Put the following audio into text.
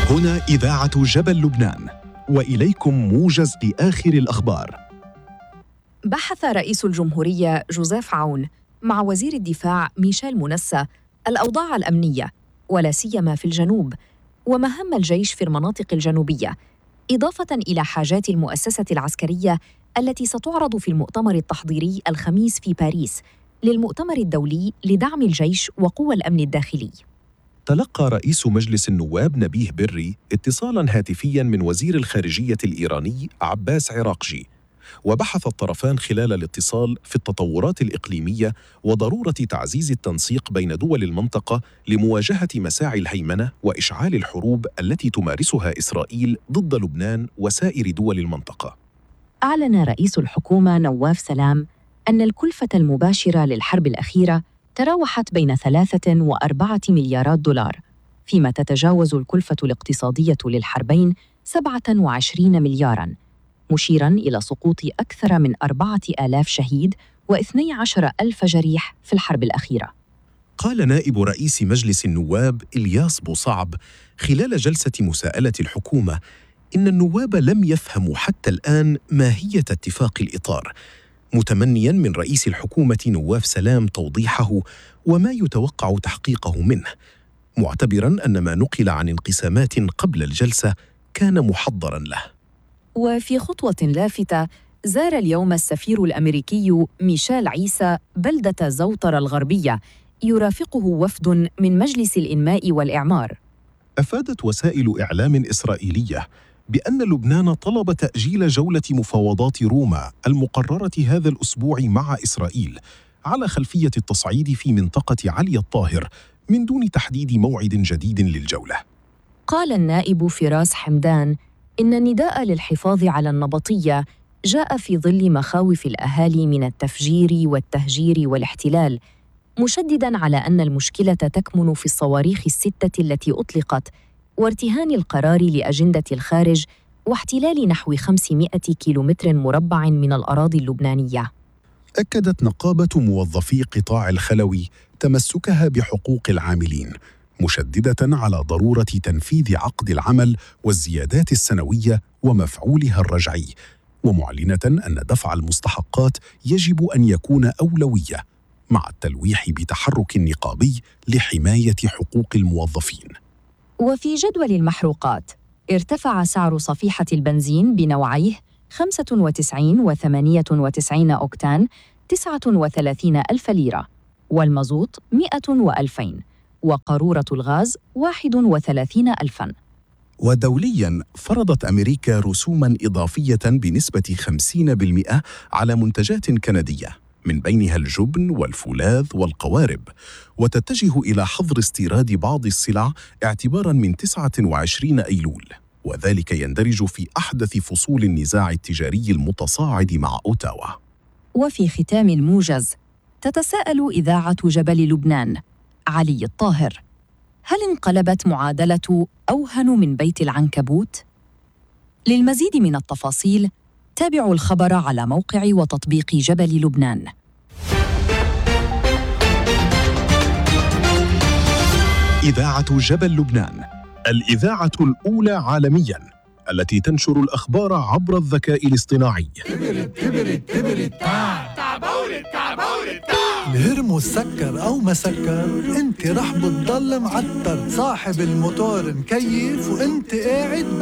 هنا إذاعة جبل لبنان، وإليكم موجز لآخر الأخبار. بحث رئيس الجمهورية جوزيف عون مع وزير الدفاع ميشيل منسى الأوضاع الأمنية، ولا سيما في الجنوب، ومهام الجيش في المناطق الجنوبية، إضافة إلى حاجات المؤسسة العسكرية التي ستعرض في المؤتمر التحضيري الخميس في باريس للمؤتمر الدولي لدعم الجيش وقوى الأمن الداخلي. تلقى رئيس مجلس النواب نبيه بري اتصالاً هاتفياً من وزير الخارجية الإيراني عباس عراقجي، وبحث الطرفان خلال الاتصال في التطورات الإقليمية وضرورة تعزيز التنسيق بين دول المنطقة لمواجهة مساعي الهيمنة وإشعال الحروب التي تمارسها إسرائيل ضد لبنان وسائر دول المنطقة. أعلن رئيس الحكومة نواف سلام أن الكلفة المباشرة للحرب الأخيرة تراوحت بين 3 و4 مليارات دولار، فيما تتجاوز الكلفة الاقتصادية للحربين 27 ملياراً، مشيراً إلى سقوط أكثر من 4000 شهيد و12,000 جريح في الحرب الأخيرة. قال نائب رئيس مجلس النواب إلياس بوصعب خلال جلسة مساءلة الحكومة إن النواب لم يفهموا حتى الآن ماهية اتفاق الإطار، متمنياً من رئيس الحكومة نواف سلام توضيحه وما يتوقع تحقيقه منه، معتبراً أن ما نقل عن انقسامات قبل الجلسة كان محضراً له. وفي خطوة لافتة، زار اليوم السفير الأمريكي ميشيل عيسى بلدة زوطر الغربية يرافقه وفد من مجلس الإنماء والإعمار. أفادت وسائل إعلام إسرائيلية بأن لبنان طلب تأجيل جولة مفاوضات روما المقررة هذا الأسبوع مع إسرائيل على خلفية التصعيد في منطقة علي الطاهر من دون تحديد موعد جديد للجولة. قال النائب فراس حمدان إن النداء للحفاظ على النبطية جاء في ظل مخاوف الأهالي من التفجير والتهجير والاحتلال، مشدداً على أن المشكلة تكمن في الصواريخ ال6 التي أطلقت وارتهان القرار لأجندة الخارج واحتلال نحو 500 كيلومتر مربع من الأراضي اللبنانية. أكدت نقابة موظفي قطاع الخلوي تمسكها بحقوق العاملين، مشددة على ضرورة تنفيذ عقد العمل والزيادات السنوية ومفعولها الرجعي، ومعلنة أن دفع المستحقات يجب أن يكون أولوية، مع التلويح بتحرك نقابي لحماية حقوق الموظفين. وفي جدول المحروقات، ارتفع سعر صفيحة البنزين بنوعيه 95 و98 أوكتان 39,000 ليرة، والمازوت 100 و2000، وقارورة الغاز 31,000. ودولياً، فرضت أمريكا رسوماً إضافية بنسبة 50% على منتجات كندية، من بينها الجبن والفولاذ والقوارب، وتتجه إلى حظر استيراد بعض السلع اعتباراً من 29 أيلول، وذلك يندرج في أحدث فصول النزاع التجاري المتصاعد مع أوتاوا. وفي ختام الموجز، تتساءل إذاعة جبل لبنان علي الطاهر: هل انقلبت معادلة أوهن من بيت العنكبوت؟ للمزيد من التفاصيل تابعوا الخبر على موقع وتطبيق جبل لبنان. إذاعة جبل لبنان، الإذاعة الأولى عالمياً التي تنشر الأخبار عبر الذكاء الاصطناعي. الهرمو سكر أو ما سكر، انت رح بتضل معطر، صاحب الموتور مكيف وانت قاعد